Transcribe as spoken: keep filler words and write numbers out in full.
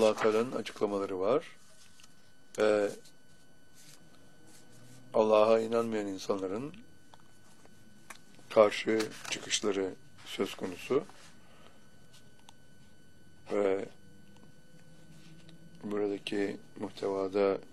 Allah Teala'nın açıklamaları var. Ve Allah'a inanmayan insanların karşı çıkışları söz konusu. Ve buradaki muhtevada